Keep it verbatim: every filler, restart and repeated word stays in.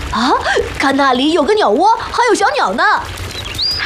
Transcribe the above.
啊，看那里有个鸟窝，还有小鸟呢。